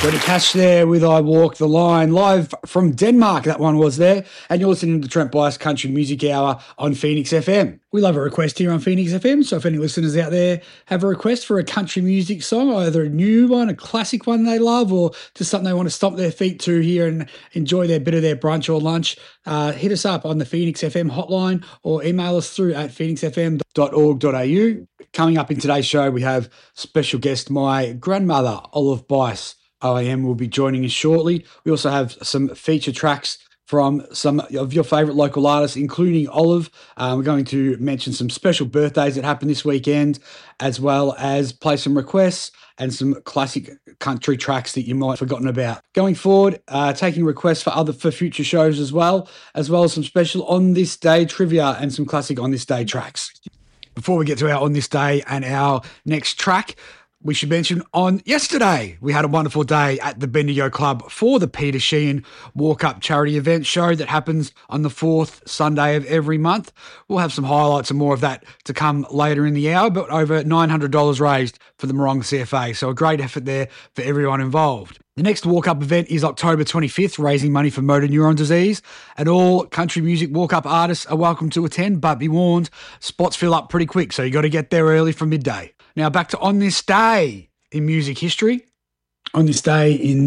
Johnny Cash there with I Walk the Line, live from Denmark, that one was there. And you're listening to the Trent Bias Country Music Hour on Phoenix FM. We love a request here on Phoenix FM, so if any listeners out there have a request for a country music song, either a new one, a classic one they love, or just something they want to stomp their feet to here and enjoy their bit of their brunch or lunch, hit us up on the Phoenix FM hotline or email us through at phoenixfm.org.au. Coming up in today's show, we have special guest, my grandmother, Olive Bice. OAM will be joining us shortly. We also have some feature tracks from some of your favourite local artists, including Olive. We're going to mention some special birthdays that happened this weekend, as well as play some requests and some classic country tracks that you might have forgotten about. Going forward, taking requests for future shows as well as some special On This Day trivia and some classic On This Day tracks. Before we get to our On This Day and our next track, we should mention on yesterday, we had a wonderful day at the Bendigo Club for the Peter Sheehan Walk Up charity event show that happens on the fourth Sunday of every month. We'll have some highlights and more of that to come later in the hour, but over $900 raised for the Moronga CFA. So a great effort there for everyone involved. The next walk-up event is October 25th, raising money for motor neuron disease. And all country music walk-up artists are welcome to attend, but be warned, spots fill up pretty quick, so you got to get there early from midday. Now back to On This Day in music history. On this day in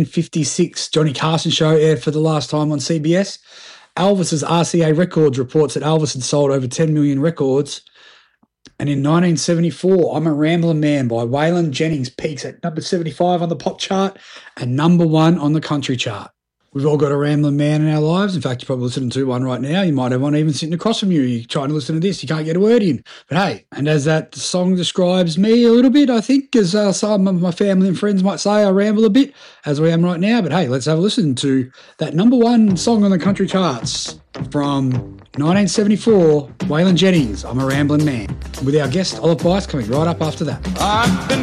1956, Johnny Carson show aired for the last time on CBS. Elvis's RCA Records reports that Elvis had sold over 10 million records. And in 1974, I'm a Rambling Man by Waylon Jennings peaks at number 75 on the pop chart and number 1 on the country chart. We've all got a rambling man in our lives. In fact, you're probably listening to one right now. You might have one even sitting across from you. You're trying to listen to this. You can't get a word in. But hey, and as that song describes me a little bit, I think, as some of my family and friends might say, I ramble a bit, as I am right now. But hey, let's have a listen to that number 1 song on the country charts from 1974, Waylon Jennings, I'm a Rambling Man, with our guest, Olive Bice, coming right up after that.